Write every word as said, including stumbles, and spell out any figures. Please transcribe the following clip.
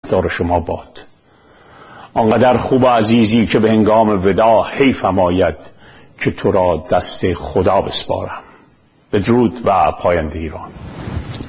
نگهدار شما باد. آنقدر خوب و عزیزی که به هنگام وداع حیفم آید که تو را دست خدا بسپارم. بدرود و پاینده ایران.